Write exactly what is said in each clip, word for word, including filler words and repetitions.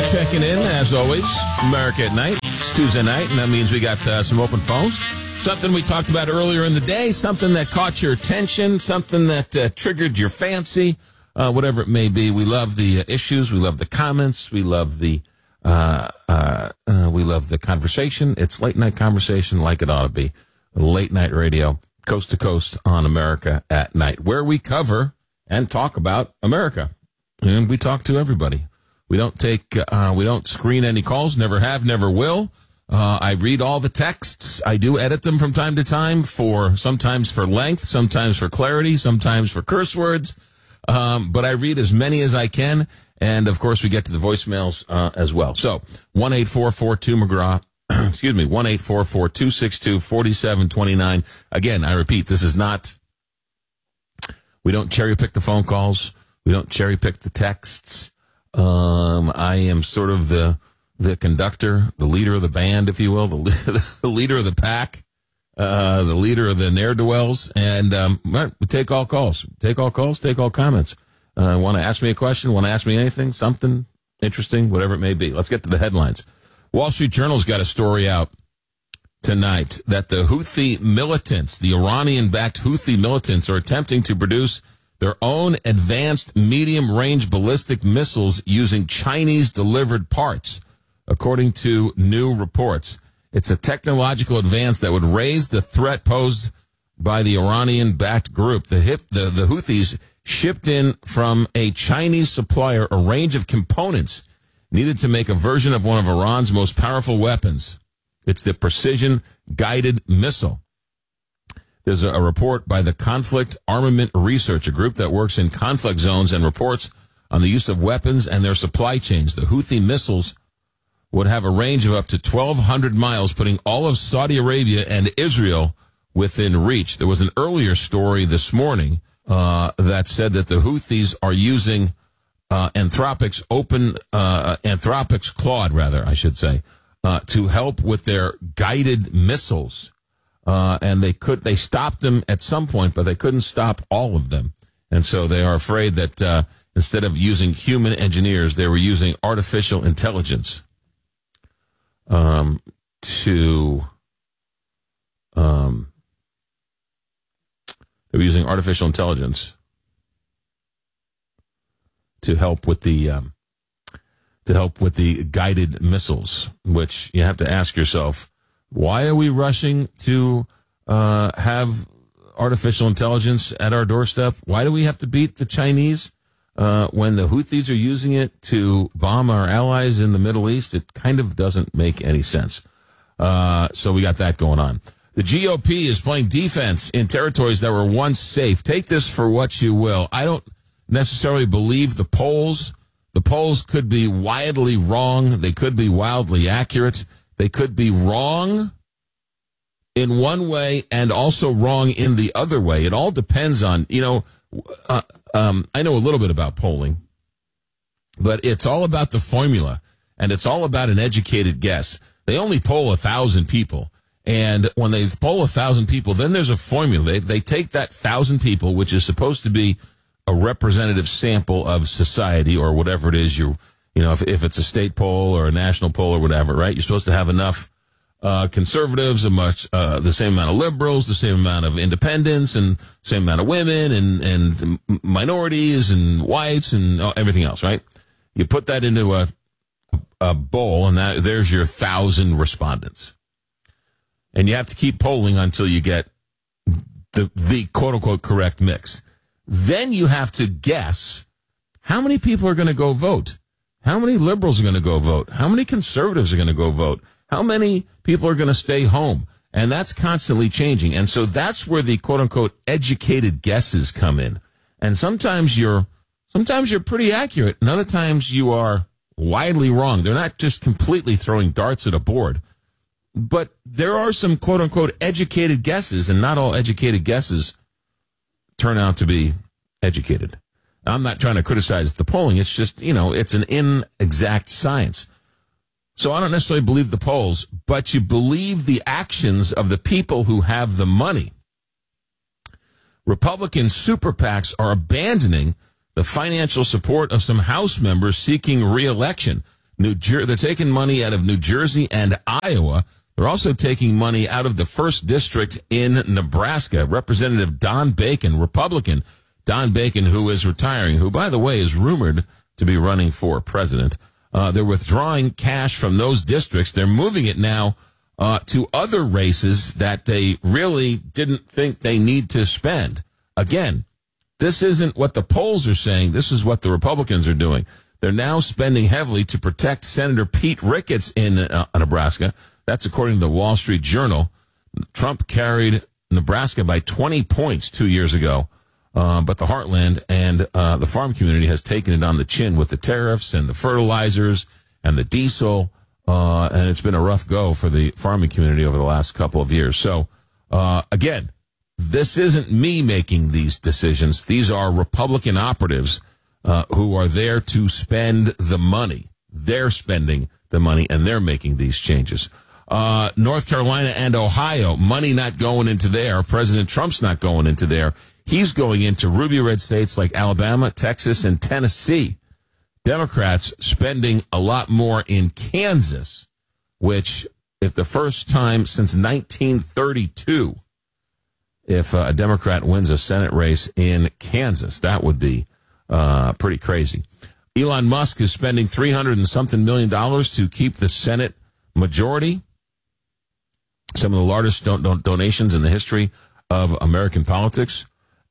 checking in, as always. America at Night. It's Tuesday night, and that means we got uh, some open phones. Something we talked about earlier in the day, something that caught your attention, something that uh, triggered your fancy, uh, whatever it may be. We love the uh, issues. We love the comments. We love the uh, uh, uh, we love the conversation. It's late night conversation like it ought to be. Late night radio, coast to coast on America at Night, where we cover and talk about America. And we talk to everybody. We don't take, uh, we don't screen any calls, never have, never will. Uh, I read all the texts. I do edit them from time to time for, sometimes for length, sometimes for clarity, sometimes for curse words. Um, but I read as many as I can. And of course, we get to the voicemails, uh, as well. So, one eight four four two McGraw, excuse me, one eight four four two six two four seven two nine. Again, I repeat, this is not, we don't cherry pick the phone calls. We don't cherry pick the texts. Um, I am sort of the, the conductor, the leader of the band, if you will, the, the leader of the pack, uh, the leader of the ne'er-do-wells. And, um, right, we take all calls, take all calls, take all comments. Uh, want to ask me a question? Want to ask me anything? Something interesting, whatever it may be. Let's get to the headlines. Wall Street Journal's got a story out tonight that the Houthi militants, the Iranian-backed Houthi militants, are attempting to produce their own advanced medium-range ballistic missiles using Chinese-delivered parts, according to new reports. It's a technological advance that would raise the threat posed by the Iranian-backed group. The, hip, the, the Houthis shipped in from a Chinese supplier a range of components needed to make a version of one of Iran's most powerful weapons. It's the precision-guided missile. There's a, a report by the Conflict Armament Research, a group that works in conflict zones and reports on the use of weapons and their supply chains. The Houthi missiles would have a range of up to twelve hundred miles, putting all of Saudi Arabia and Israel within reach. There was an earlier story this morning uh, that said that the Houthis are using uh, Anthropic's open, uh, Anthropic's Claude, rather, I should say, uh, to help with their guided missiles. Uh, and they could, they stopped them at some point, but they couldn't stop all of them. And so they are afraid that, uh, instead of using human engineers, they were using artificial intelligence, um, to, um, they were using artificial intelligence to help with the, um, to help with the guided missiles, which you have to ask yourself, why are we rushing to uh, have artificial intelligence at our doorstep? Why do we have to beat the Chinese uh, when the Houthis are using it to bomb our allies in the Middle East? It kind of doesn't make any sense. Uh, so we got that going on. The G O P is playing defense in territories that were once safe. Take this for what you will. I don't necessarily believe the polls. The polls could be wildly wrong. They could be wildly accurate. They could be wrong in one way and also wrong in the other way. It all depends on, you know, uh, um, I know a little bit about polling, but it's all about the formula, and it's all about an educated guess. They only poll a thousand people, and when they poll a thousand people, then there's a formula. They, they take that thousand people, which is supposed to be a representative sample of society or whatever it is you You know, if, if it's a state poll or a national poll or whatever, right? You're supposed to have enough uh, conservatives, a much uh, the same amount of liberals, the same amount of independents, and same amount of women and and minorities and whites and everything else, right? You put that into a a bowl, and that there's your thousand respondents, and you have to keep polling until you get the the quote unquote correct mix. Then you have to guess how many people are going to go vote. How many liberals are going to go vote? How many conservatives are going to go vote? How many people are going to stay home? And that's constantly changing. And so that's where the quote-unquote educated guesses come in. And sometimes you're sometimes you're pretty accurate, and other times you are widely wrong. They're not just completely throwing darts at a board. But there are some quote-unquote educated guesses, and not all educated guesses turn out to be educated. I'm not trying to criticize the polling. It's just, you know, it's an inexact science. So I don't necessarily believe the polls, but you believe the actions of the people who have the money. Republican super PACs are abandoning the financial support of some House members seeking re-election. New Jer- they're taking money out of New Jersey and Iowa. They're also taking money out of the first district in Nebraska. Representative Don Bacon, Republican Don Bacon, who is retiring, who, by the way, is rumored to be running for president. Uh, they're withdrawing cash from those districts. They're moving it now uh, to other races that they really didn't think they need to spend. Again, this isn't what the polls are saying. This is what the Republicans are doing. They're now spending heavily to protect Senator Pete Ricketts in uh, Nebraska. That's according to the Wall Street Journal. Trump carried Nebraska by twenty points two years ago. Uh, but the heartland and uh, the farm community has taken it on the chin with the tariffs and the fertilizers and the diesel. Uh, and it's been a rough go for the farming community over the last couple of years. So, uh, again, this isn't me making these decisions. These are Republican operatives uh, who are there to spend the money. They're spending the money, and they're making these changes. Uh, North Carolina and Ohio, money not going into there. President Trump's not going into there. He's going into ruby red states like Alabama, Texas, and Tennessee. Democrats spending a lot more in Kansas, which, if the first time since nineteen thirty-two, if uh, a Democrat wins a Senate race in Kansas, that would be uh, pretty crazy. Elon Musk is spending three hundred and something million dollars to keep the Senate majority. Some of the largest don- don- donations in the history of American politics.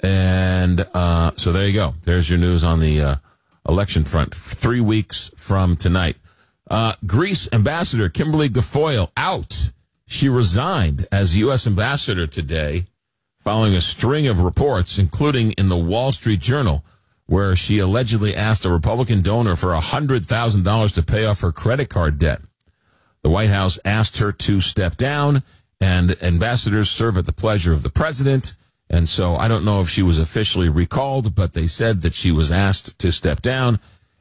And uh, so there you go. There's your news on the uh, election front. Three weeks from tonight. Uh, Greece Ambassador Kimberly Guilfoyle out. She resigned as U S ambassador today following a string of reports, including in the Wall Street Journal, where she allegedly asked a Republican donor for one hundred thousand dollars to pay off her credit card debt. The White House asked her to step down, and ambassadors serve at the pleasure of the president. And so I don't know if she was officially recalled, but they said that she was asked to step down,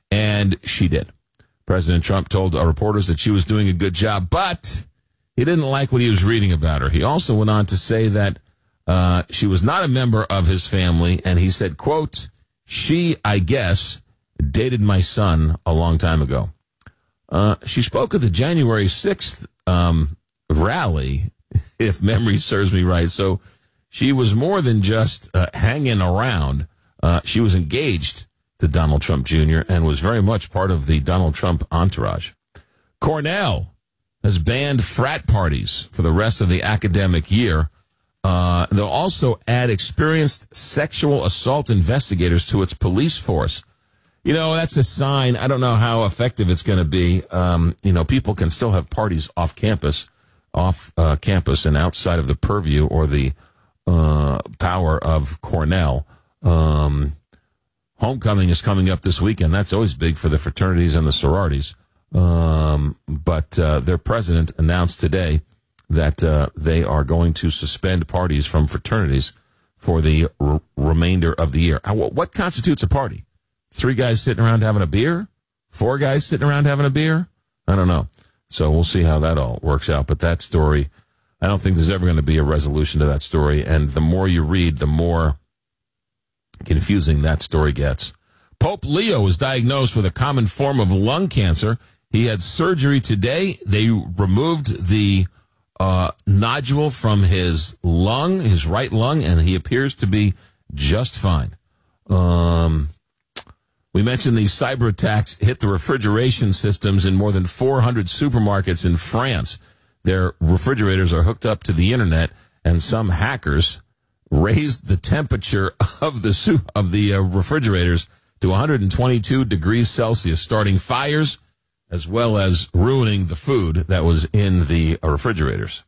and she did. President Trump told our reporters that she was doing a good job, but he didn't like what he was reading about her. He also went on to say that uh, she was not a member of his family, and he said, quote, she, I guess, dated my son a long time ago. Uh, she spoke at the January sixth um, rally, if memory serves me right. So she was more than just uh, hanging around. Uh, she was engaged to Donald Trump Junior and was very much part of the Donald Trump entourage. Cornell has banned frat parties for the rest of the academic year. Uh, they'll also add experienced sexual assault investigators to its police force. You know, that's a sign. I don't know how effective it's going to be. Um, you know, people can still have parties off campus, off uh, campus and outside of the purview or the uh, power of Cornell. Um, homecoming is coming up this weekend. That's always big for the fraternities and the sororities. Um, but uh, their president announced today that uh, they are going to suspend parties from fraternities for the r- remainder of the year. What constitutes a party? Three guys sitting around having a beer? Four guys sitting around having a beer? I don't know. So we'll see how that all works out. But that story, I don't think there's ever going to be a resolution to that story. And the more you read, the more confusing that story gets. Pope Leo was diagnosed with a common form of lung cancer. He had surgery today. They removed the uh, nodule from his lung, his right lung, and he appears to be just fine. Um, we mentioned these cyber attacks hit the refrigeration systems in more than four hundred supermarkets in France. Their refrigerators are hooked up to the internet, and some hackers raised the temperature of the su- of the uh, refrigerators to one hundred twenty-two degrees Celsius, starting fires as well as ruining the food that was in the uh, refrigerators.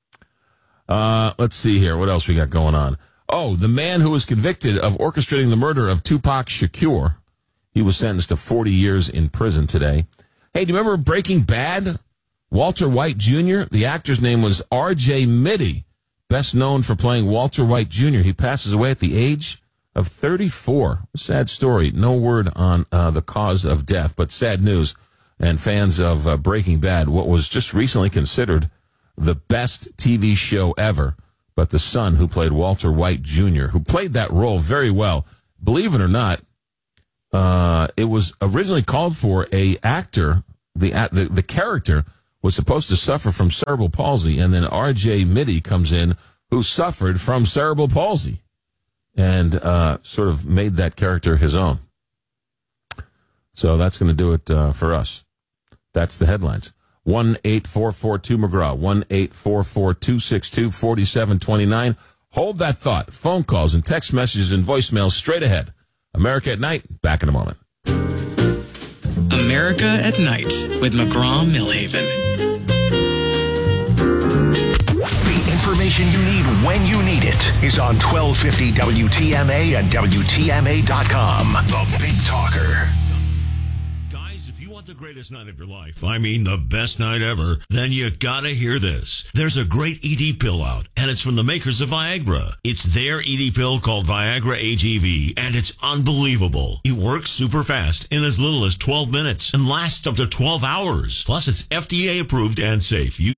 Uh, let's see here. What else we got going on? Oh, the man who was convicted of orchestrating the murder of Tupac Shakur, he was sentenced to forty years in prison today. Hey, do you remember Breaking Bad? Walter White Junior? The actor's name was R J Mitte, best known for playing Walter White Junior He passes away at the age of thirty-four. Sad story. No word on uh, the cause of death, but sad news. And fans of uh, Breaking Bad, what was just recently considered the best T V show ever, but the son who played Walter White Junior, who played that role very well. Believe it or not, uh, it was originally called for a actor the, the the character was supposed to suffer from cerebral palsy, and then R J Mitte comes in, who suffered from cerebral palsy, and uh, sort of made that character his own. So that's going to do it uh, for us. That's the headlines. one eight four four two McGraw, one eight four four two six two four seven two nine. Hold that thought. Phone calls and text messages and voicemails straight ahead. America at Night, back in a moment. America at Night with McGraw-Millhaven. The information you need when you need it is on twelve fifty W T M A and W T M A dot com. The Big Talker. The greatest night of your life, I mean the best night ever, then you gotta hear this. There's a great E D pill out, and it's from the makers of Viagra. It's their E D pill called Viagra A G V, and it's unbelievable. It works super fast in as little as twelve minutes and lasts up to twelve hours. Plus, it's F D A approved and safe. You